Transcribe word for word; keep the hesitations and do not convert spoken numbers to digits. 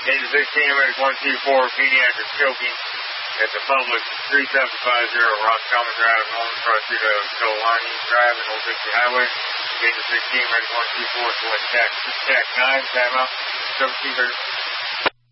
Agent sixteen, Medic one two four, pediatric choking at the public three seven five zero Rock Common Drive, North across street of Colony Drive and Old Dixie Highway. Agent sixteen, Medic one two four, select tax, tax nine, time out, seventeen